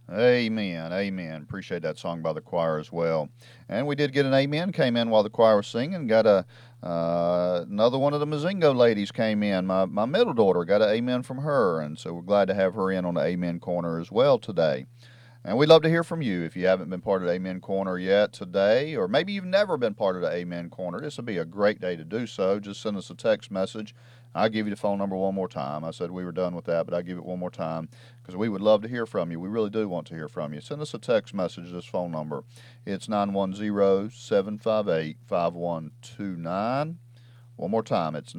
Amen. Amen. Appreciate that song by the choir as well. And we did get an amen. Came in while the choir was singing. Got a another one of the Mazingo ladies came in. My middle daughter got an amen from her, and so we're glad to have her in on the Amen Corner as well today. And we'd love to hear from you if you haven't been part of the Amen Corner yet today, or maybe you've never been part of the Amen Corner. This would be a great day to do so. Just send us a text message. I'll give you the phone number one more time. I said we were done with that, but I'll give it one more time because we would love to hear from you. We really do want to hear from you. Send us a text message, this phone number. It's 910-758-5129. One more time, it's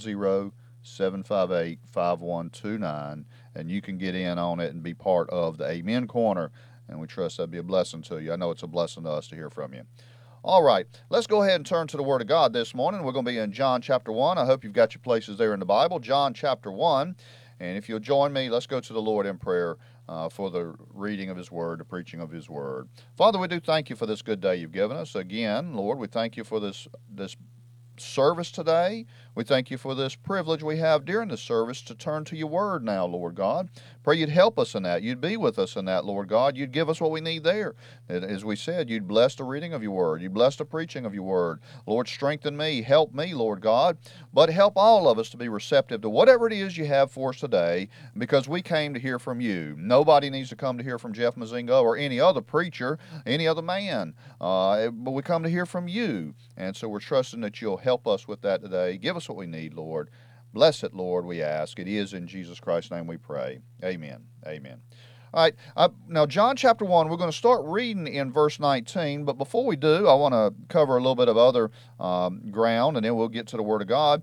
910-758-5129, and you can get in on it and be part of the Amen Corner, and we trust that'd be a blessing to you. I know it's a blessing to us to hear from you. All right, let's go ahead and turn to the Word of God this morning. We're going to be in John chapter 1. I hope you've got your places there in the Bible. John chapter 1. And if you'll join me, let's go to the Lord in prayer for the reading of His Word, the preaching of His Word. Father, we do thank you for this good day you've given us. Again, Lord, we thank you for this service today. We thank you for this privilege we have during the service to turn to your word now, Lord God. Pray you'd help us in that. You'd be with us in that, Lord God. You'd give us what we need there. As we said, you'd bless the reading of your word. You'd bless the preaching of your word. Lord, strengthen me. Help me, Lord God. But help all of us to be receptive to whatever it is you have for us today, because we came to hear from you. Nobody needs to come to hear from Jeff Mazingo or any other preacher, any other man. But we come to hear from you. And so we're trusting that you'll help us with that today. Give us what we need, Lord. Bless it, Lord, we ask. It is in Jesus Christ's name we pray. Amen. Amen. All right. Now, John chapter 1, we're going to start reading in verse 19. But before we do, I want to cover a little bit of other ground, and then we'll get to the Word of God.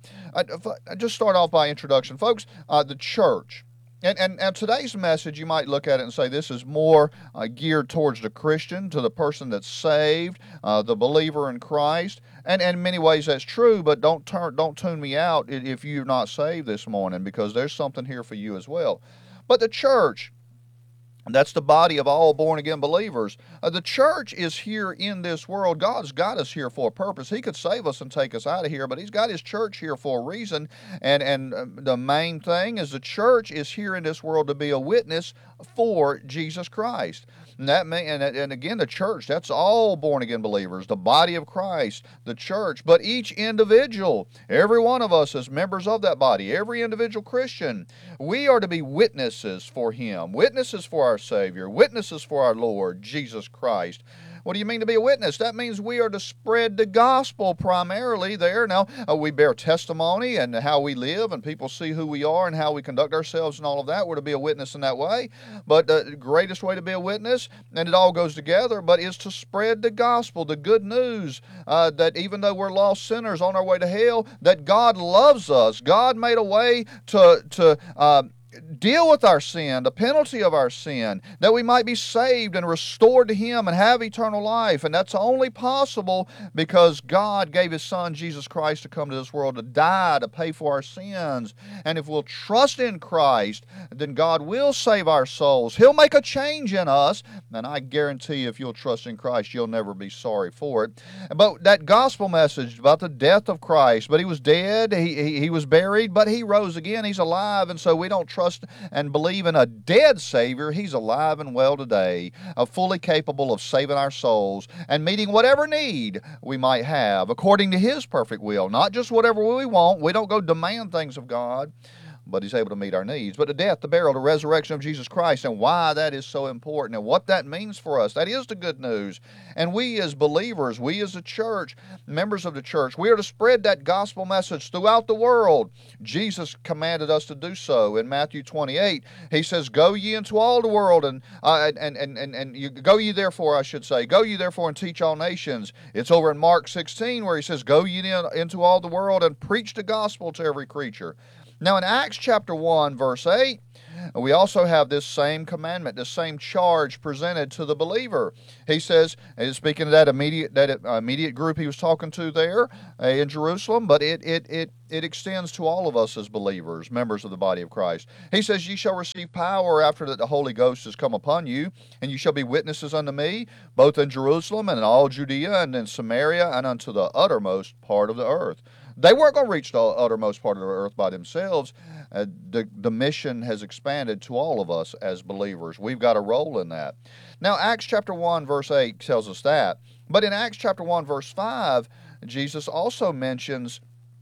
I just start off by introduction. Folks, the church. And today's message, you might look at it and say this is more geared towards the Christian, to the person that's saved, the believer in Christ. And in many ways that's true, but don't tune me out if you're not saved this morning, because there's something here for you as well. But the church, that's the body of all born-again believers. The church is here in this world. God's got us here for a purpose. He could save us and take us out of here, but He's got His church here for a reason. And the main thing is the church is here in this world to be a witness for Jesus Christ. And again, the church, that's all born-again believers, the body of Christ, the church. But each individual, every one of us as members of that body, every individual Christian, we are to be witnesses for Him, witnesses for our Savior, witnesses for our Lord, Jesus Christ. What do you mean to be a witness? That means we are to spread the gospel primarily there. Now, we bear testimony and how we live, and people see who we are and how we conduct ourselves and all of that. We're to be a witness in that way. But the greatest way to be a witness, and it all goes together, but is to spread the gospel, the good news, that even though we're lost sinners on our way to hell, that God loves us. God made a way to deal with our sin, the penalty of our sin, that we might be saved and restored to Him and have eternal life. And that's only possible because God gave His Son, Jesus Christ, to come to this world to die, to pay for our sins. And if we'll trust in Christ, then God will save our souls. He'll make a change in us. And I guarantee if you'll trust in Christ, you'll never be sorry for it. But that gospel message about the death of Christ, but He was dead, He was buried, but He rose again, He's alive, and so we don't trust and believe in a dead Savior. He's alive and well today, fully capable of saving our souls and meeting whatever need we might have according to His perfect will, not just whatever we want. We don't go demand things of God, but He's able to meet our needs. But the death, the burial, the resurrection of Jesus Christ, and why that is so important and what that means for us, that is the good news. And we as believers, we as a church, members of the church, we are to spread that gospel message throughout the world. Jesus commanded us to do so in Matthew 28. He says, go ye into all the world, and go ye therefore, I should say, go ye therefore and teach all nations. It's over in Mark 16 where He says, go ye into all the world and preach the gospel to every creature. Now in Acts chapter 1, verse 8, we also have this same commandment, this same charge presented to the believer. He says, speaking of that immediate group he was talking to there in Jerusalem, but it extends to all of us as believers, members of the body of Christ. He says, ye shall receive power after that the Holy Ghost has come upon you, and you shall be witnesses unto me, both in Jerusalem and in all Judea and in Samaria and unto the uttermost part of the earth. They weren't going to reach the uttermost part of the earth by themselves. The mission has expanded to all of us as believers. We've got a role in that. Now, Acts chapter 1, verse 8 tells us that. But in Acts chapter 1, verse 5, Jesus also mentions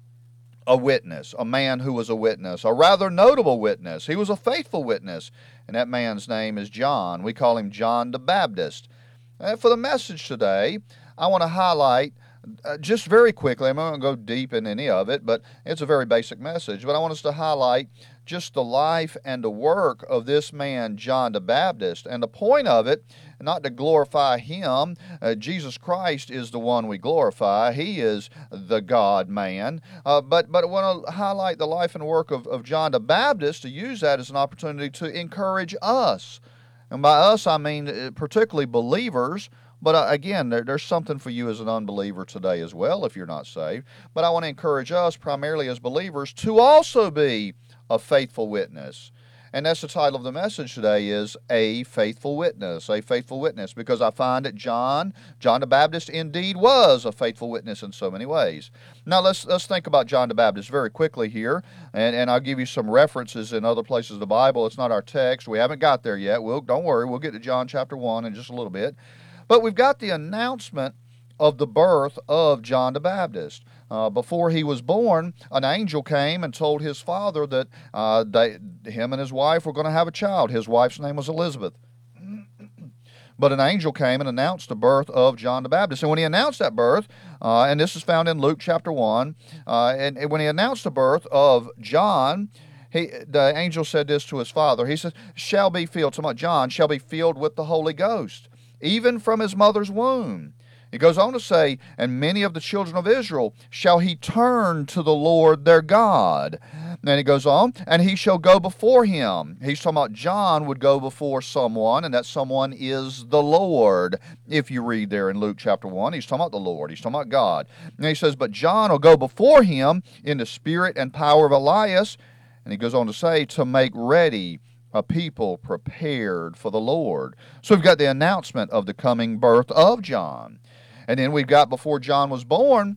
a witness, a man who was a witness, a rather notable witness. He was a faithful witness, and that man's name is John. We call him John the Baptist. For the message today, I want to highlight just very quickly, I'm not going to go deep in any of it, but it's a very basic message. But I want us to highlight just the life and the work of this man, John the Baptist. And the point of it, not to glorify him. Jesus Christ is the one we glorify. He is the God-man. But I want to highlight the life and work of John the Baptist, to use that as an opportunity to encourage us. And by us, I mean particularly believers. But again, there's something for you as an unbeliever today as well if you're not saved. But I want to encourage us, primarily as believers, to also be a faithful witness. And that's the title of the message today, is A Faithful Witness. A Faithful Witness, because I find that John the Baptist indeed was a faithful witness in so many ways. Now let's think about John the Baptist very quickly here, and I'll give you some references in other places of the Bible. It's not our text. We haven't got there yet. Don't worry, we'll get to John chapter 1 in just a little bit. But we've got the announcement of the birth of John the Baptist. Before he was born, an angel came and told his father that him and his wife were going to have a child. His wife's name was Elizabeth. But an angel came and announced the birth of John the Baptist. And when he announced that birth, and this is found in Luke chapter 1, and when he announced the birth of John, the angel said this to his father. He said, John shall be filled with the Holy Ghost, even from his mother's womb. He goes on to say, and many of the children of Israel shall he turn to the Lord their God. Then he goes on, and he shall go before him. He's talking about John would go before someone, and that someone is the Lord. If you read there in Luke chapter 1, he's talking about the Lord. He's talking about God. And he says, but John will go before him in the spirit and power of Elias. And he goes on to say, to make ready a people prepared for the Lord. So we've got the announcement of the coming birth of John. And then we've got, before John was born,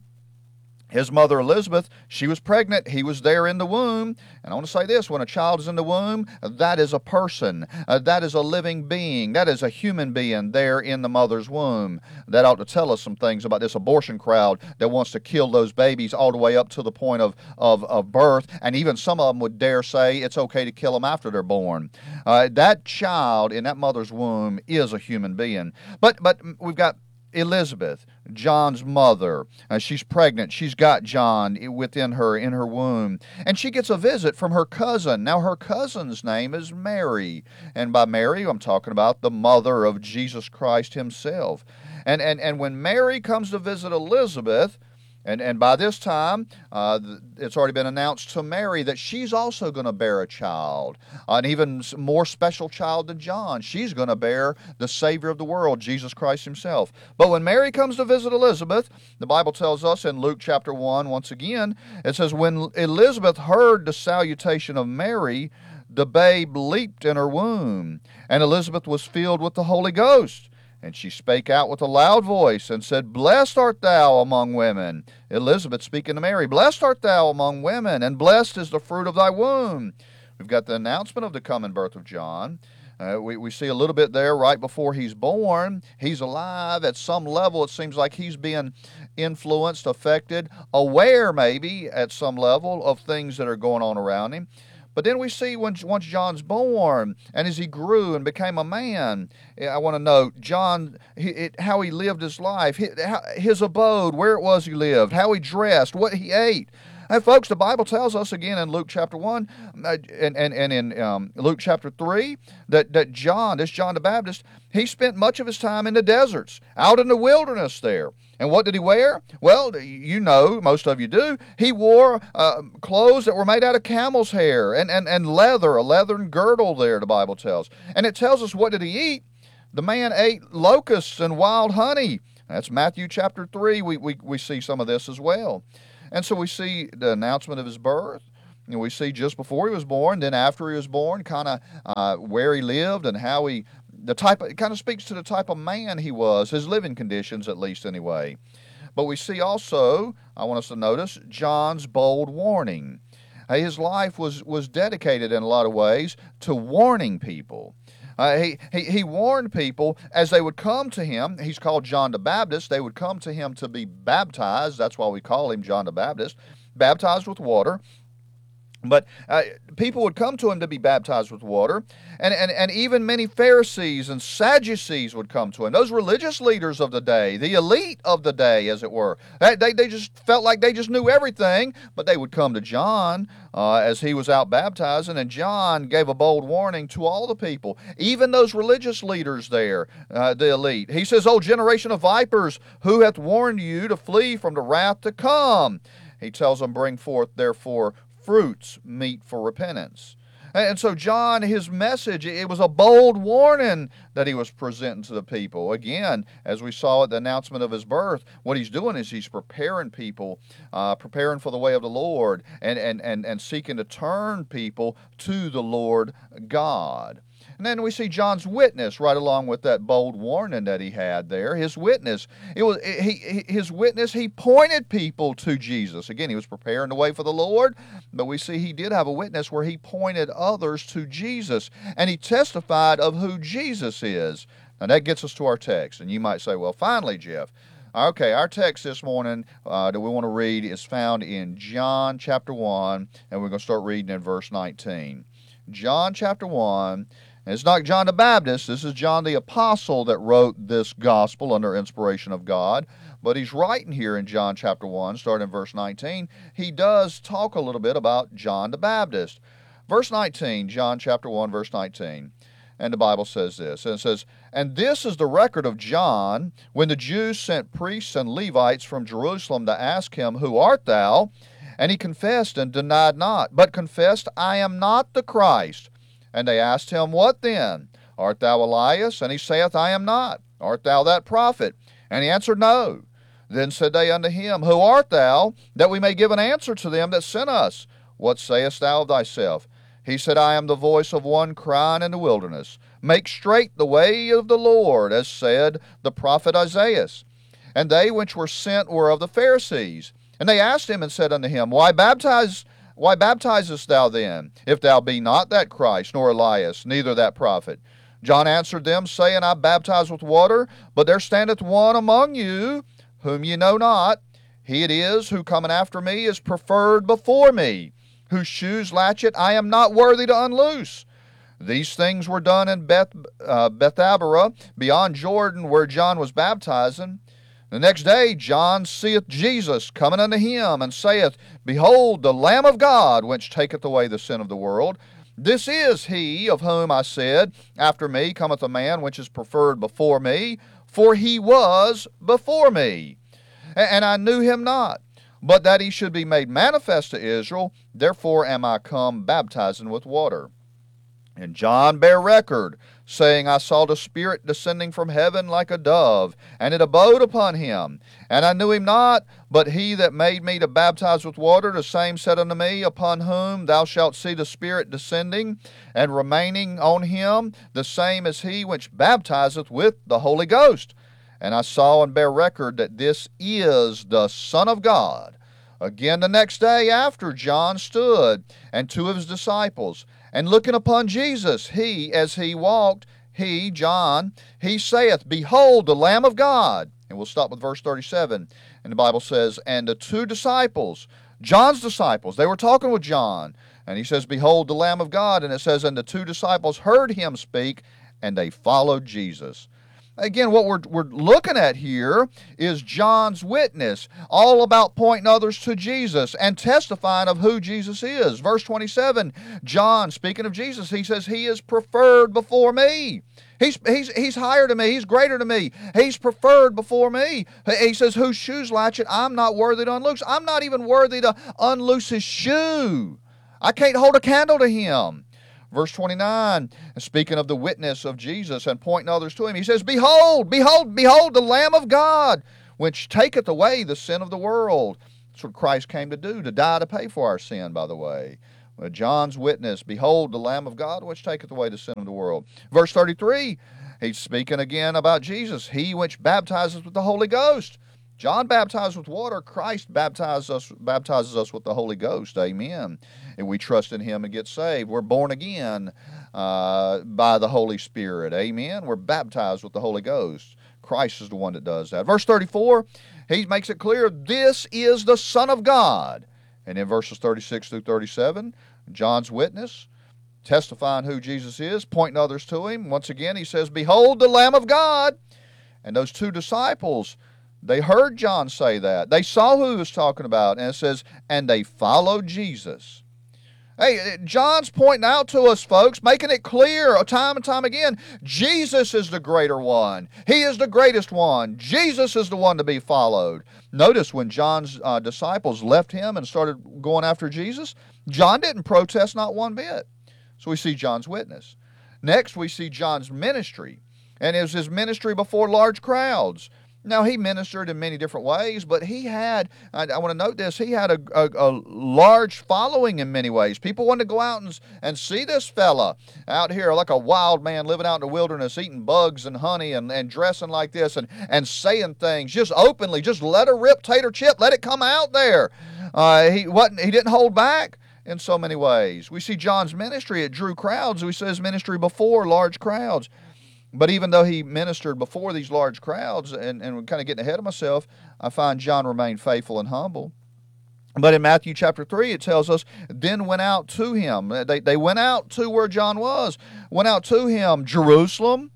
his mother Elizabeth, she was pregnant. He was there in the womb. And I want to say this, when a child is in the womb, that is a person. That is a living being. That is a human being there in the mother's womb. That ought to tell us some things about this abortion crowd that wants to kill those babies all the way up to the point of birth. And even some of them would dare say it's okay to kill them after they're born. That child in that mother's womb is a human being. But we've got Elizabeth, John's mother. She's pregnant. She's got John within her, in her womb. And she gets a visit from her cousin. Now, her cousin's name is Mary. And by Mary, I'm talking about the mother of Jesus Christ himself. And when Mary comes to visit Elizabeth, and by this time, it's already been announced to Mary that she's also going to bear a child, an even more special child than John. She's going to bear the Savior of the world, Jesus Christ himself. But when Mary comes to visit Elizabeth, the Bible tells us in Luke chapter 1, once again, it says, when Elizabeth heard the salutation of Mary, the babe leaped in her womb, and Elizabeth was filled with the Holy Ghost. And she spake out with a loud voice and said, Blessed art thou among women. Elizabeth speaking to Mary, Blessed art thou among women, and blessed is the fruit of thy womb. We've got the announcement of the coming birth of John. We see a little bit there right before he's born. He's alive. At some level, it seems like he's being influenced, affected, aware maybe at some level of things that are going on around him. But then we see once John's born, and as he grew and became a man, I want to note John, how he lived his life, his abode, where it was he lived, how he dressed, what he ate. And folks, the Bible tells us again in Luke chapter 1 and in Luke chapter 3 that John the Baptist, he spent much of his time in the deserts, out in the wilderness there. And what did he wear? Well, you know, most of you do. He wore clothes that were made out of camel's hair and leather, a leathern girdle there, the Bible tells. And it tells us, what did he eat? The man ate locusts and wild honey. That's Matthew chapter 3. We see some of this as well. And so we see the announcement of his birth. And we see just before he was born, then after he was born, kind of where he lived and how it kind of speaks to the type of man he was, his living conditions at least anyway. But we see also, I want us to notice, John's bold warning. His life was dedicated in a lot of ways to warning people. He warned people as they would come to him. He's called John the Baptist. They would come to him to be baptized. That's why we call him John the Baptist, baptized with water. But people would come to him to be baptized with water, and even many Pharisees and Sadducees would come to him. Those religious leaders of the day, the elite of the day, as it were. They just felt like they just knew everything, but they would come to John as he was out baptizing, and John gave a bold warning to all the people, even those religious leaders there, the elite. He says, "O generation of vipers, who hath warned you to flee from the wrath to come?" He tells them, "Bring forth, therefore, fruits meet for repentance." And so John, his message, it was a bold warning that he was presenting to the people. Again, as we saw at the announcement of his birth, what he's doing is he's preparing people, preparing for the way of the Lord, and seeking to turn people to the Lord God. And then we see John's witness right along with that bold warning that he had there. His witness, he pointed people to Jesus. Again, he was preparing the way for the Lord, but we see he did have a witness where he pointed others to Jesus, and he testified of who Jesus is. Now that gets us to our text, and you might say, well, finally, Jeff. Okay, our text this morning that we want to read is found in John chapter 1, and we're going to start reading in verse 19. John chapter 1. And it's not John the Baptist. This is John the Apostle that wrote this gospel under inspiration of God. But he's writing here in John chapter 1, starting in verse 19. He does talk a little bit about John the Baptist. Verse 19, John chapter 1, verse 19. And the Bible says this. And it says, "And this is the record of John, when the Jews sent priests and Levites from Jerusalem to ask him, Who art thou? And he confessed and denied not, but confessed, I am not the Christ. And they asked him, What then? Art thou Elias? And he saith, I am not. Art thou that prophet? And he answered, No. Then said they unto him, Who art thou, that we may give an answer to them that sent us? What sayest thou of thyself? He said, I am the voice of one crying in the wilderness, Make straight the way of the Lord, as said the prophet Isaiah. And they which were sent were of the Pharisees. And they asked him and said unto him, Why baptizest thou then, if thou be not that Christ, nor Elias, neither that prophet? John answered them, saying, I baptize with water, but there standeth one among you, whom ye know not. He it is who cometh after me is preferred before me, whose shoes latchet I am not worthy to unloose. These things were done in Bethabara, beyond Jordan, where John was baptizing. The next day John seeth Jesus coming unto him, and saith, Behold, the Lamb of God, which taketh away the sin of the world. This is he of whom I said, After me cometh a man which is preferred before me, for he was before me. And I knew him not, but that he should be made manifest to Israel. Therefore am I come baptizing with water. And John bare record, saying, I saw the Spirit descending from heaven like a dove, and it abode upon him. And I knew him not, but he that made me to baptize with water, the same said unto me, Upon whom thou shalt see the Spirit descending and remaining on him, the same is he which baptizeth with the Holy Ghost. And I saw and bare record that this is the Son of God. Again the next day after John stood, and two of his disciples, and looking upon Jesus, he, as he walked, he, John, he saith, Behold the Lamb of God. And we'll stop with verse 37. And the Bible says, And the two disciples, John's disciples, they were talking with John. And he says, Behold the Lamb of God. And it says, And the two disciples heard him speak, and they followed Jesus. Again, what we're looking at here is John's witness, all about pointing others to Jesus and testifying of who Jesus is. Verse 27, John, speaking of Jesus, he says, He is preferred before me. He's higher than me. He's greater than me. He's preferred before me. He says, Whose shoes latchet I'm not worthy to unloose. I'm not even worthy to unloose his shoe. I can't hold a candle to him. Verse 29, speaking of the witness of Jesus and pointing others to him, he says, Behold, behold, behold, the Lamb of God, which taketh away the sin of the world. That's what Christ came to do, to die to pay for our sin, by the way. John's witness, Behold, the Lamb of God, which taketh away the sin of the world. Verse 33, he's speaking again about Jesus, He which baptizes with the Holy Ghost. John baptized with water. Christ baptizes us with the Holy Ghost. Amen. And we trust in Him and get saved. We're born again by the Holy Spirit. Amen. We're baptized with the Holy Ghost. Christ is the one that does that. Verse 34, he makes it clear, this is the Son of God. And in verses 36 through 37, John's witness, testifying who Jesus is, pointing others to Him. Once again, he says, behold the Lamb of God. And those two disciples, they heard John say that. They saw who he was talking about. And it says, and they followed Jesus. Hey, John's pointing out to us, folks, making it clear time and time again, Jesus is the greater one. He is the greatest one. Jesus is the one to be followed. Notice when John's disciples left him and started going after Jesus, John didn't protest not one bit. So we see John's witness. Next, we see John's ministry. And it was his ministry before large crowds. Now, he ministered in many different ways, but he had, I want to note this, he had a large following in many ways. People wanted to go out and see this fella out here like a wild man living out in the wilderness, eating bugs and honey and dressing like this and saying things just openly, just let her rip, tater chip, let it come out there. He didn't hold back in so many ways. We see John's ministry, it drew crowds. We see his ministry before large crowds. But even though he ministered before these large crowds, and kind of getting ahead of myself, I find John remained faithful and humble. But in Matthew chapter 3, it tells us, then went out to him. They went out to where John was, went out to him, Jerusalem,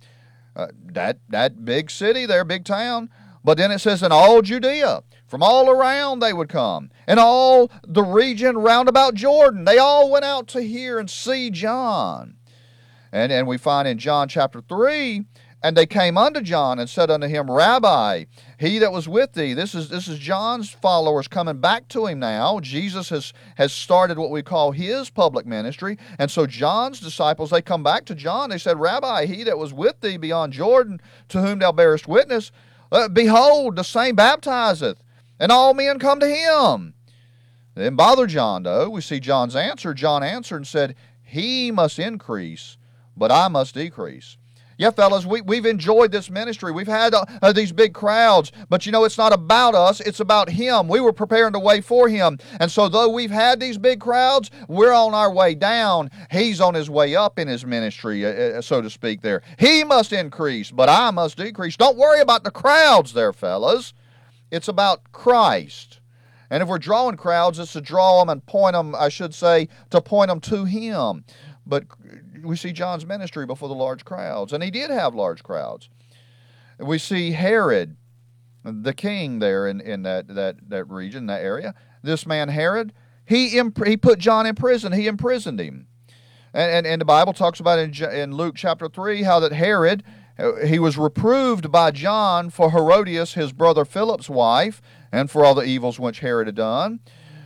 that big city there, big town. But then it says in all Judea, from all around they would come, and all the region round about Jordan. They all went out to hear and see John. And we find in John chapter 3, and they came unto John and said unto him, Rabbi, he that was with thee. This is John's followers coming back to him now. Jesus has started what we call his public ministry. And so John's disciples, they come back to John. They said, Rabbi, he that was with thee beyond Jordan, to whom thou bearest witness, behold, the same baptizeth, and all men come to him. It didn't bother John, though. We see John's answer. John answered and said, he must increase, but I must decrease. Yeah, fellas, we've enjoyed this ministry. We've had these big crowds, but you know, it's not about us. It's about Him. We were preparing the way for Him. And so though we've had these big crowds, we're on our way down. He's on His way up in His ministry, so to speak there. He must increase, but I must decrease. Don't worry about the crowds there, fellas. It's about Christ. And if we're drawing crowds, it's to draw them and point them, I should say, to point them to Him. But we see John's ministry before the large crowds, and he did have large crowds. We see Herod, the king there in that region, that area. This man Herod, he put John in prison. He imprisoned him, and the Bible talks about in Luke chapter 3 how that Herod, he was reproved by John for Herodias, his brother Philip's wife, and for all the evils which Herod had done.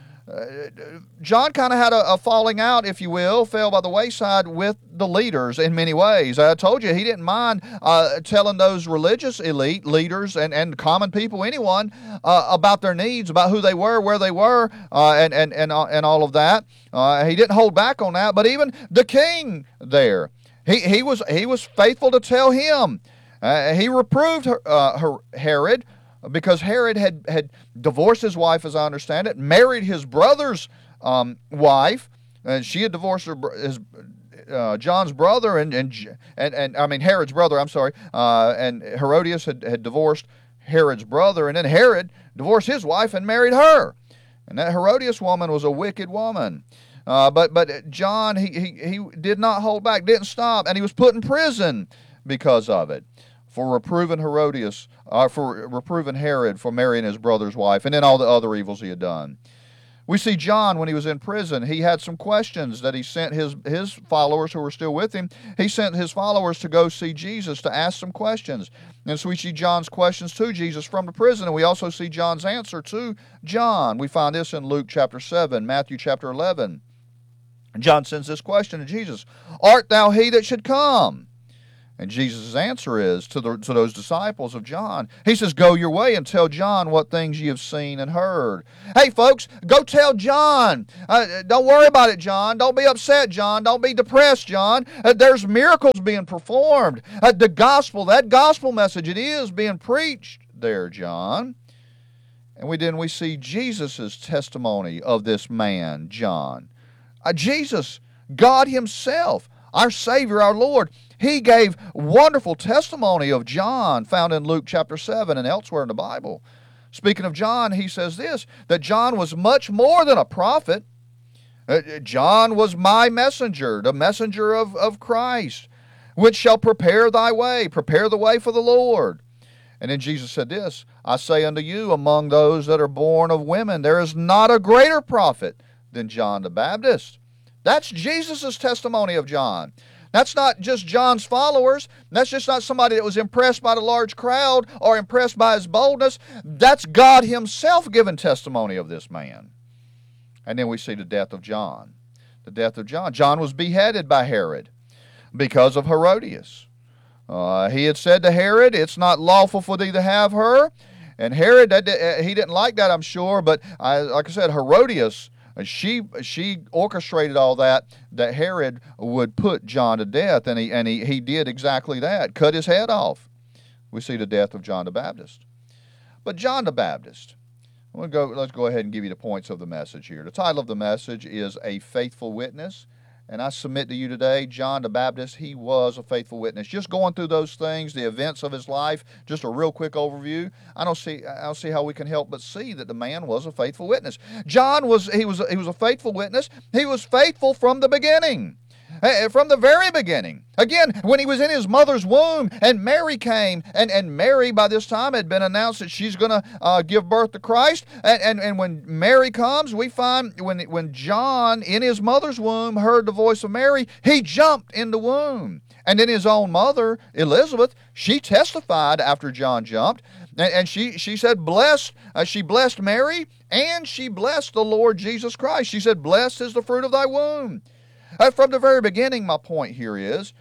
John kind of had a falling out, if you will, fell by the wayside with the leaders in many ways. I told you he didn't mind telling those religious elite leaders and common people, anyone, about their needs, about who they were, where they were, and all of that. He didn't hold back on that. But even the king there, he was faithful to tell him. He reproved Herod, because Herod had divorced his wife, as I understand it, married his brother's wife, and she had divorced John's brother, and I mean Herod's brother. I'm sorry, and Herodias had divorced Herod's brother, and then Herod divorced his wife and married her, and that Herodias woman was a wicked woman. But John, he did not hold back, didn't stop, and he was put in prison because of it, for reproving Herodias, for reproving Herod for marrying his brother's wife, and then all the other evils he had done. We see John, when he was in prison, he had some questions that he sent his followers who were still with him. He sent his followers to go see Jesus to ask some questions. And so we see John's questions to Jesus from the prison, and we also see John's answer to John. We find this in Luke chapter 7, Matthew chapter 11. John sends this question to Jesus, art thou he that should come? And Jesus' answer is to those disciples of John. He says, go your way and tell John what things you have seen and heard. Hey, folks, go tell John. Don't worry about it, John. Don't be upset, John. Don't be depressed, John. There's miracles being performed. The gospel, that gospel message, it is being preached there, John. And we see Jesus' testimony of this man, John. Jesus, God himself, our Savior, our Lord, he gave wonderful testimony of John found in Luke chapter 7 and elsewhere in the Bible. Speaking of John, he says this, that John was much more than a prophet. John was my messenger, the messenger of Christ, which shall prepare thy way, prepare the way for the Lord. And then Jesus said this, I say unto you, among those that are born of women, there is not a greater prophet than John the Baptist. That's Jesus' testimony of John. That's not just John's followers. That's just not somebody that was impressed by the large crowd or impressed by his boldness. That's God himself giving testimony of this man. And then we see the death of John. The death of John. John was beheaded by Herod because of Herodias. He had said to Herod, it's not lawful for thee to have her. And Herod, he didn't like that, I'm sure. But like I said, Herodias, she orchestrated all that Herod would put John to death. And he did exactly that, cut his head off. We see the death of John the Baptist. But John the Baptist, let's go ahead and give you the points of the message here. The title of the message is A Faithful Witness. And I submit to you today, John the Baptist, he was a faithful witness. Just going through those things, the events of his life, just a real quick overview, I don't see how we can help but see that the man was a faithful witness. John was a faithful witness. He was faithful from the beginning. From the very beginning. Again, when he was in his mother's womb and Mary came, and Mary by this time had been announced that she's going to give birth to Christ. And when Mary comes, we find when John in his mother's womb heard the voice of Mary, he jumped in the womb. And then his own mother, Elizabeth, she testified after John jumped. And she said, blessed, she blessed Mary and she blessed the Lord Jesus Christ. She said, blessed is the fruit of thy womb. From the very beginning, my point here is,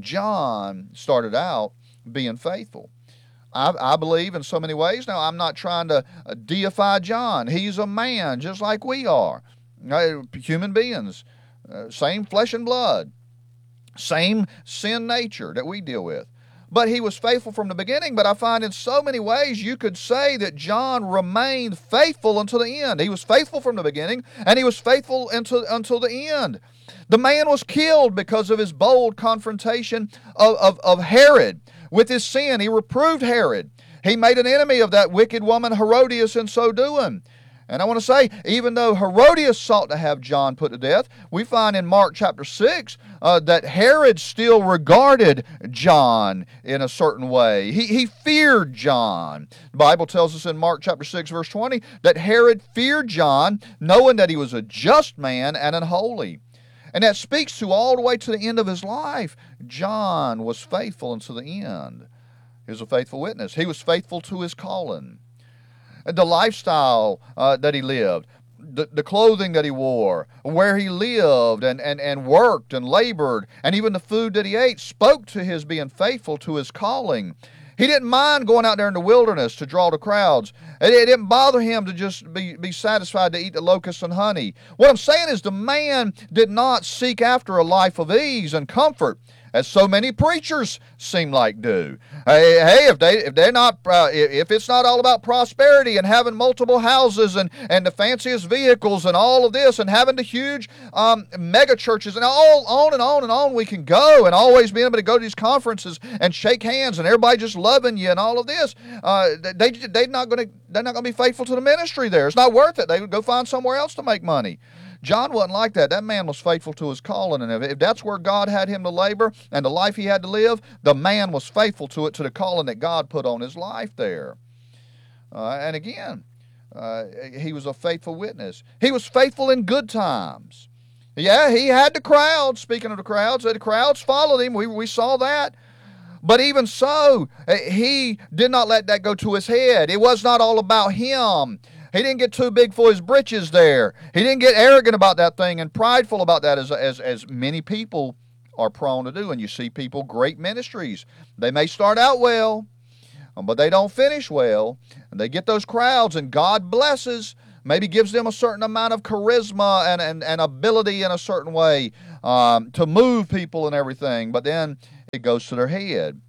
John started out being faithful. I believe in so many ways. Now, I'm not trying to deify John. He's a man just like we are. Human beings, same flesh and blood, same sin nature that we deal with. But he was faithful from the beginning. But I find in so many ways you could say that John remained faithful until the end. He was faithful from the beginning, and he was faithful until the end. The man was killed because of his bold confrontation of Herod with his sin. He reproved Herod. He made an enemy of that wicked woman Herodias in so doing. And I want to say, even though Herodias sought to have John put to death, we find in Mark chapter 6 that Herod still regarded John in a certain way. He feared John. The Bible tells us in Mark chapter 6 verse 20 that Herod feared John, knowing that he was a just man and an holy. And that speaks to all the way to the end of his life. John was faithful until the end. He was a faithful witness. He was faithful to his calling. The lifestyle that he lived, the clothing that he wore, where he lived and worked and labored, and even the food that he ate spoke to his being faithful to his calling. He didn't mind going out there in the wilderness to draw the crowds. It didn't bother him to just be satisfied to eat the locusts and honey. What I'm saying is the man did not seek after a life of ease and comfort, as so many preachers seem like do. Hey, if it's not all about prosperity and having multiple houses and the fanciest vehicles and all of this and having the huge mega churches and all on and on and on we can go, and always being able to go to these conferences and shake hands and everybody just loving you and all of this, they're not going to be faithful to the ministry there. It's not worth it. They would go find somewhere else to make money. John wasn't like that. That man was faithful to his calling, and if that's where God had him to labor and the life he had to live, the man was faithful to it, to the calling that God put on his life there. And again, he was a faithful witness. He was faithful in good times. Yeah, he had the crowds. Speaking of the crowds followed him. We saw that. But even so, he did not let that go to his head. It was not all about him. He didn't get too big for his britches there. He didn't get arrogant about that thing and prideful about that as many people are prone to do. And you see people, great ministries, they may start out well, but they don't finish well. And they get those crowds, and God blesses, maybe gives them a certain amount of charisma and ability in a certain way to move people and everything. But then it goes to their head.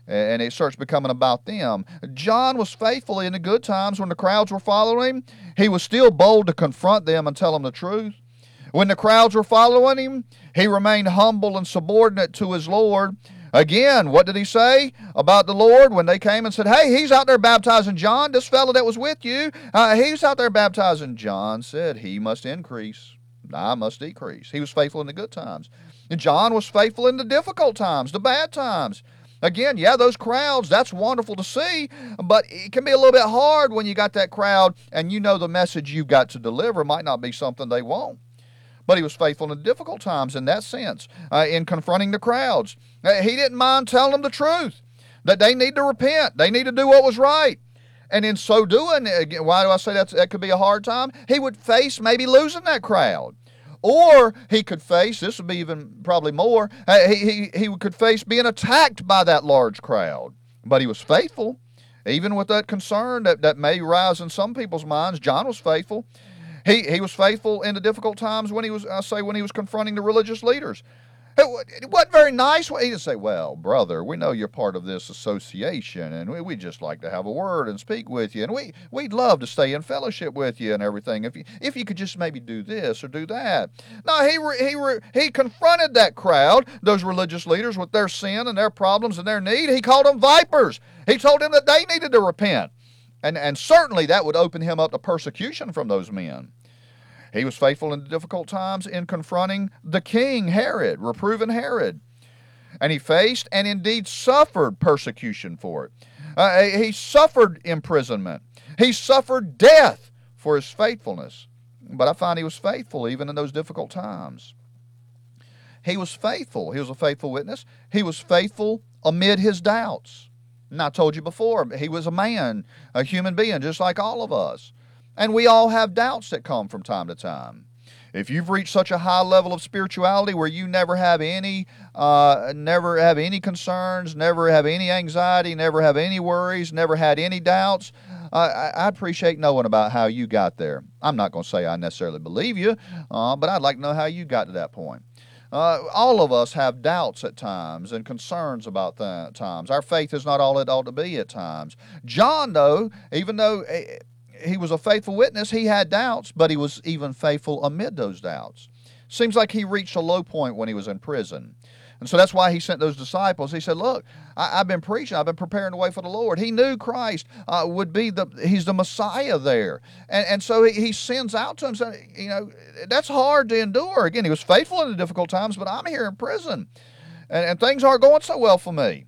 and it starts becoming about them. John was faithful in the good times when the crowds were following him. He was still bold to confront them and tell them the truth. When the crowds were following him, he remained humble and subordinate to his Lord. Again, what did he say about the Lord when they came and said, hey, he's out there baptizing John, this fellow that was with you, he's out there baptizing. John said, he must increase, I must decrease. He was faithful in the good times. And John was faithful in the difficult times, the bad times. Again, yeah, those crowds, that's wonderful to see, but it can be a little bit hard when you got that crowd and you know the message you've got to deliver might not be something they want. But he was faithful in difficult times in that sense, in confronting the crowds. He didn't mind telling them the truth, that they need to repent. They need to do what was right. And in so doing, why do I say that could be a hard time? He would face maybe losing that crowd. Or he could face, this would be even probably more, he could face being attacked by that large crowd. But he was faithful. Even with that concern that may rise in some people's minds, John was faithful. He was faithful in the difficult times when he was confronting the religious leaders. It wasn't very nice. He didn't say, well, brother, we know you're part of this association, and we'd just like to have a word and speak with you, and we'd love to stay in fellowship with you and everything, if you could just maybe do this or do that. No, he confronted that crowd, those religious leaders, with their sin and their problems and their need. He called them vipers. He told them that they needed to repent. And certainly that would open him up to persecution from those men. He was faithful in difficult times in confronting the king, Herod, reproving Herod. And he faced and indeed suffered persecution for it. He suffered imprisonment. He suffered death for his faithfulness. But I find he was faithful even in those difficult times. He was faithful. He was a faithful witness. He was faithful amid his doubts. And I told you before, he was a man, a human being, just like all of us. And we all have doubts that come from time to time. If you've reached such a high level of spirituality where you never have any concerns, never have any anxiety, never have any worries, never had any doubts, I appreciate knowing about how you got there. I'm not going to say I necessarily believe you, but I'd like to know how you got to that point. All of us have doubts at times and concerns about times. Our faith is not all it ought to be at times. John, though, even though he was a faithful witness, he had doubts, but he was even faithful amid those doubts. Seems like he reached a low point when he was in prison. And so that's why he sent those disciples. He said, look, I've been preaching. I've been preparing the way for the Lord. He knew Christ would be he's the Messiah there. And so he sends out to him, saying, that's hard to endure. Again, he was faithful in the difficult times, but I'm here in prison. And things aren't going so well for me.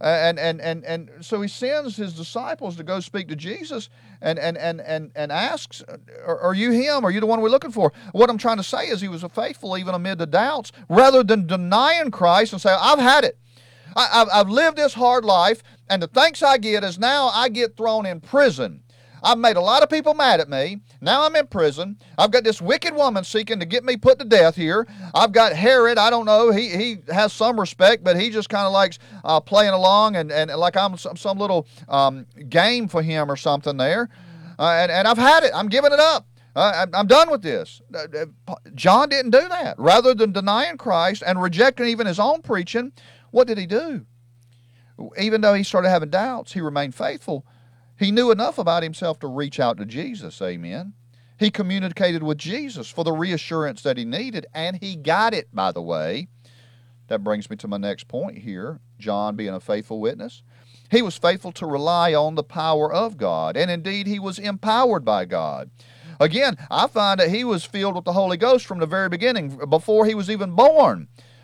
And so he sends his disciples to go speak to Jesus and asks, are you him? Are you the one we're looking for? What I'm trying to say is he was faithful even amid the doubts, rather than denying Christ and say, I've had it. I've lived this hard life, and the thanks I get is now I get thrown in prison. I've made a lot of people mad at me. Now I'm in prison. I've got this wicked woman seeking to get me put to death here. I've got Herod. I don't know. He has some respect, but he just kind of likes playing along and like I'm some little game for him or something there. And I've had it. I'm giving it up. I'm done with this. John didn't do that. Rather than denying Christ and rejecting even his own preaching, what did he do? Even though he started having doubts, he remained faithful. He knew enough about himself to reach out to Jesus, amen. He communicated with Jesus for the reassurance that he needed, and he got it, by the way. That brings me to my next point here, John being a faithful witness. He was faithful to rely on the power of God, and indeed he was empowered by God. Again, I find that he was filled with the Holy Ghost from the very beginning, before he was even born.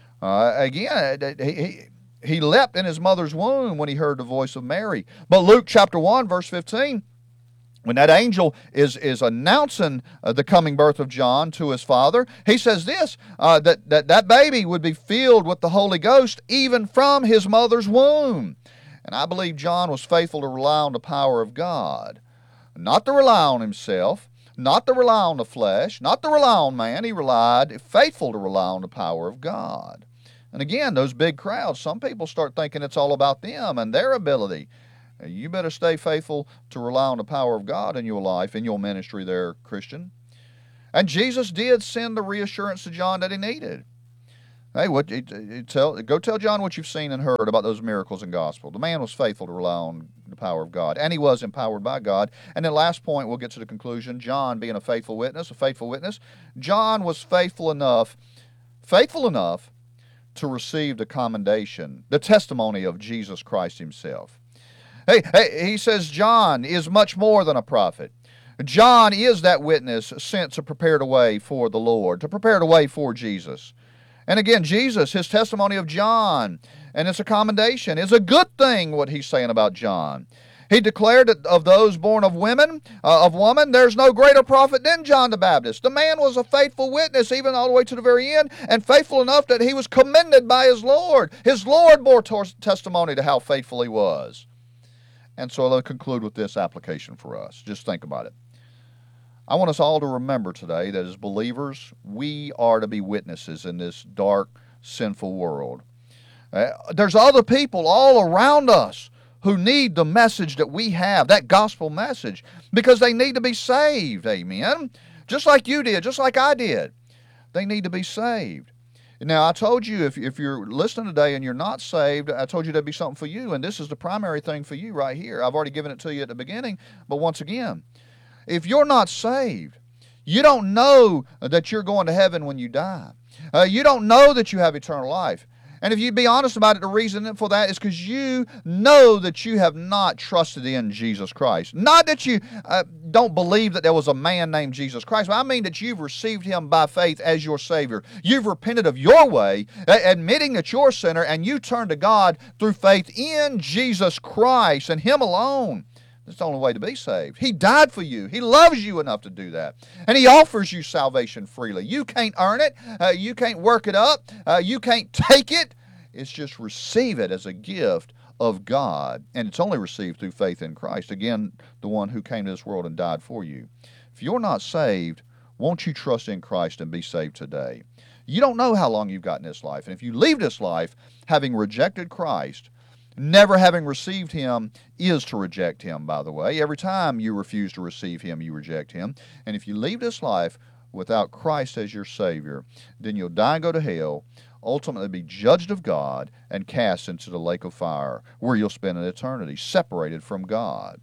He leapt in his mother's womb when he heard the voice of Mary. But Luke chapter 1, verse 15, when that angel is announcing the coming birth of John to his father, he says this, that baby would be filled with the Holy Ghost even from his mother's womb. And I believe John was faithful to rely on the power of God, not to rely on himself, not to rely on the flesh, not to rely on man. He faithful to rely on the power of God. And again, those big crowds, some people start thinking it's all about them and their ability. You better stay faithful to rely on the power of God in your life, in your ministry there, Christian. And Jesus did send the reassurance to John that he needed. Hey, go tell John what you've seen and heard about those miracles and gospel. The man was faithful to rely on the power of God, and he was empowered by God. And then last point, we'll get to the conclusion. John being a faithful witness, John was faithful enough to receive the commendation, the testimony of Jesus Christ himself. He says John is much more than a prophet. John is that witness sent to prepare the way for the Lord, to prepare the way for Jesus. And again, Jesus, his testimony of John, and it's a commendation. It's a good thing what he's saying about John. He declared that of those born of woman, there's no greater prophet than John the Baptist. The man was a faithful witness even all the way to the very end, and faithful enough that he was commended by his Lord. His Lord bore testimony to how faithful he was. And so I'll conclude with this application for us. Just think about it. I want us all to remember today that as believers, we are to be witnesses in this dark, sinful world. There's other people all around us who need the message that we have, that gospel message, because they need to be saved, amen? Just like you did, just like I did. They need to be saved. Now, I told you, if you're listening today and you're not saved, I told you there'd be something for you, and this is the primary thing for you right here. I've already given it to you at the beginning, but once again, if you're not saved, you don't know that you're going to heaven when you die. You don't know that you have eternal life. And if you'd be honest about it, the reason for that is because you know that you have not trusted in Jesus Christ. Not that you don't believe that there was a man named Jesus Christ, but I mean that you've received him by faith as your Savior. You've repented of your way, admitting that you're a sinner, and you turn to God through faith in Jesus Christ and him alone. That's the only way to be saved. He died for you. He loves you enough to do that. And he offers you salvation freely. You can't earn it. You can't work it up. You can't take it. It's just receive it as a gift of God. And it's only received through faith in Christ. Again, the one who came to this world and died for you. If you're not saved, won't you trust in Christ and be saved today? You don't know how long you've got in this life. And if you leave this life having rejected Christ, never having received him is to reject him, by the way. Every time you refuse to receive him, you reject him. And if you leave this life without Christ as your Savior, then you'll die and go to hell, ultimately be judged of God, and cast into the lake of fire, where you'll spend an eternity separated from God.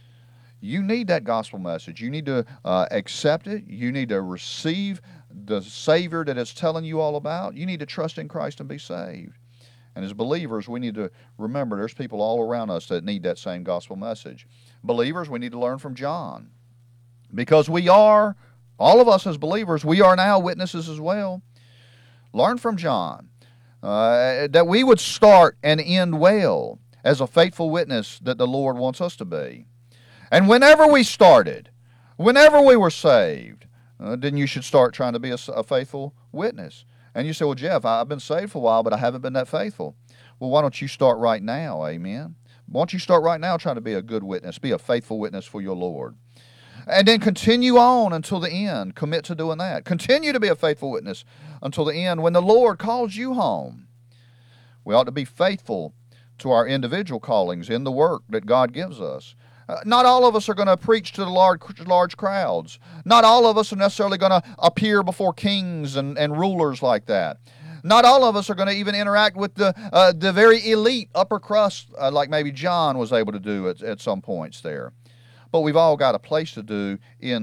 You need that gospel message. You need to accept it. You need to receive the Savior that it's telling you all about. You need to trust in Christ and be saved. And as believers, we need to remember there's people all around us that need that same gospel message. Believers, we need to learn from John. Because all of us as believers, we are now witnesses as well. Learn from John. That we would start and end well as a faithful witness that the Lord wants us to be. And whenever we started, whenever we were saved, then you should start trying to be a faithful witness. And you say, well, Jeff, I've been saved for a while, but I haven't been that faithful. Well, why don't you start right now, amen? Why don't you start right now trying to be a good witness, be a faithful witness for your Lord? And then continue on until the end. Commit to doing that. Continue to be a faithful witness until the end when the Lord calls you home. We ought to be faithful to our individual callings in the work that God gives us. Not all of us are going to preach to the large crowds. Not all of us are necessarily going to appear before kings and rulers like that. Not all of us are going to even interact with the very elite upper crust like maybe John was able to do at some points there. But we've all got a place to do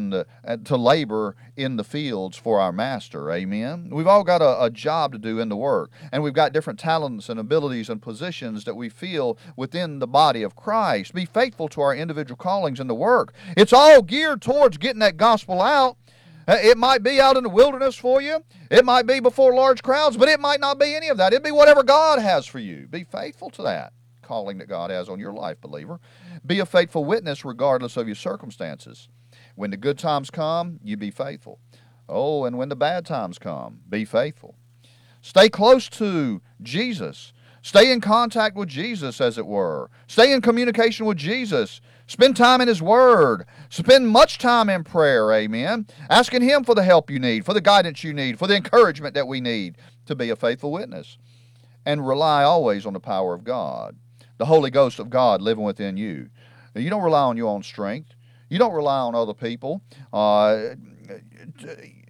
to labor in the fields for our master, amen? We've all got a job to do in the work, and we've got different talents and abilities and positions that we feel within the body of Christ. Be faithful to our individual callings in the work. It's all geared towards getting that gospel out. It might be out in the wilderness for you. It might be before large crowds, but it might not be any of that. It'd be whatever God has for you. Be faithful to that calling that God has on your life, believer. Be a faithful witness regardless of your circumstances. When the good times come, you be faithful. Oh, and when the bad times come, be faithful. Stay close to Jesus. Stay in contact with Jesus, as it were. Stay in communication with Jesus. Spend time in His Word. Spend much time in prayer, amen. Asking Him for the help you need, for the guidance you need, for the encouragement that we need to be a faithful witness. And rely always on the power of God. The Holy Ghost of God living within you. You don't rely on your own strength. You don't rely on other people.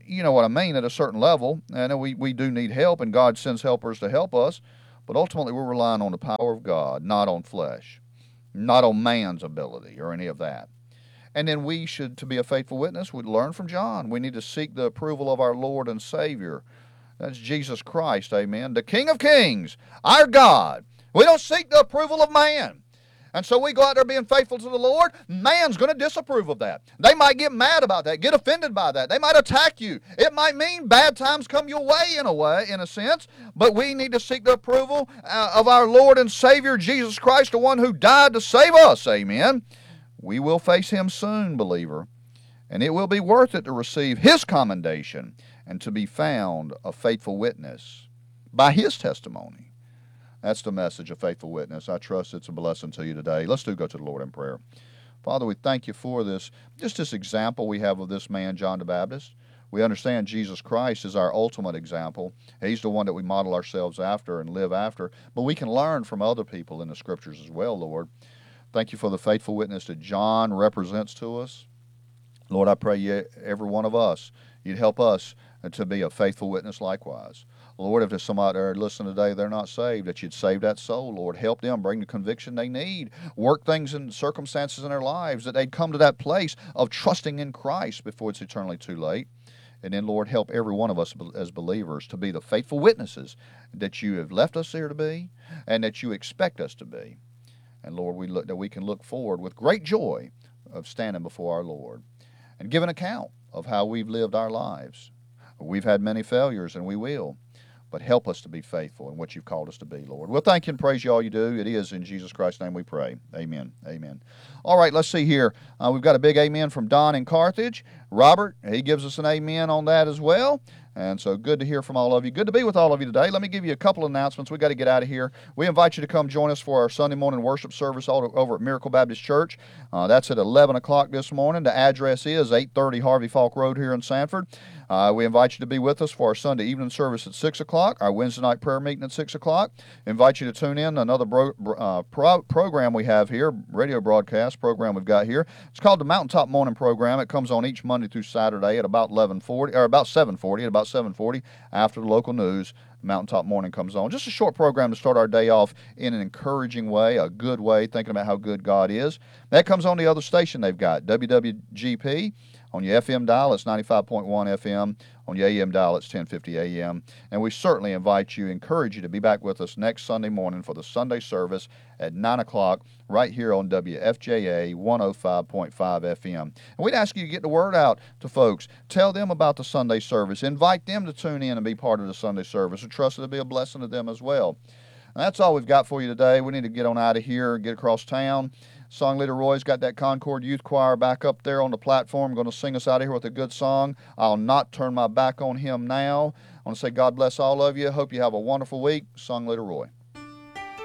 you know what I mean, at a certain level. And we do need help, and God sends helpers to help us. But ultimately, we're relying on the power of God, not on flesh, not on man's ability or any of that. And then we should, to be a faithful witness, we learn from John. We need to seek the approval of our Lord and Savior. That's Jesus Christ, amen. The King of Kings, our God. We don't seek the approval of man. And so we go out there being faithful to the Lord. Man's going to disapprove of that. They might get mad about that, get offended by that. They might attack you. It might mean bad times come your way, in a sense. But we need to seek the approval of our Lord and Savior, Jesus Christ, the one who died to save us, amen. We will face him soon, believer. And it will be worth it to receive his commendation and to be found a faithful witness by his testimony. That's the message of faithful witness. I trust it's a blessing to you today. Let's go to the Lord in prayer. Father, we thank you for this example we have of this man, John the Baptist. We understand Jesus Christ is our ultimate example. He's the one that we model ourselves after and live after. But we can learn from other people in the Scriptures as well, Lord. Thank you for the faithful witness that John represents to us. Lord, I pray every one of us, you'd help us to be a faithful witness likewise. Lord, if there's somebody there listening today, they're not saved, that you'd save that soul, Lord. Help them bring the conviction they need. Work things and circumstances in their lives that they'd come to that place of trusting in Christ before it's eternally too late. And then, Lord, help every one of us as believers to be the faithful witnesses that you have left us here to be and that you expect us to be. And, Lord, we can look forward with great joy of standing before our Lord and give an account of how we've lived our lives. We've had many failures, and we will. But help us to be faithful in what you've called us to be, Lord. We'll thank you and praise you all you do. It is in Jesus Christ's name we pray. Amen. Amen. All right, let's see here. We've got a big amen from Don in Carthage. Robert, he gives us an amen on that as well. And so good to hear from all of you. Good to be with all of you today. Let me give you a couple of announcements. We've got to get out of here. We invite you to come join us for our Sunday morning worship service over at Miracle Baptist Church. That's at 11 o'clock this morning. The address is 830 Harvey Falk Road here in Sanford. We invite you to be with us for our Sunday evening service at 6 o'clock, our Wednesday night prayer meeting at 6 o'clock. Invite you to tune in another program we have here, radio broadcast program we've got here. It's called the Mountaintop Morning Program. It comes on each Monday through Saturday at about 11:40 or about 7:40. At about 7:40 after the local news, Mountaintop Morning comes on. Just a short program to start our day off in an encouraging way, a good way, thinking about how good God is. That comes on the other station they've got, WWGP. On your FM dial, it's 95.1 FM. On your AM dial, it's 1050 AM. And we certainly encourage you to be back with us next Sunday morning for the Sunday service at 9 o'clock right here on WFJA 105.5 FM. And we'd ask you to get the word out to folks. Tell them about the Sunday service. Invite them to tune in and be part of the Sunday service. We trust it'll be a blessing to them as well. And that's all we've got for you today. We need to get on out of here and get across town. Song leader Roy's got that Concord Youth Choir back up there on the platform, going to sing us out of here with a good song. I'll not turn my back on him now. I want to say God bless all of you. Hope you have a wonderful week. Song leader Roy.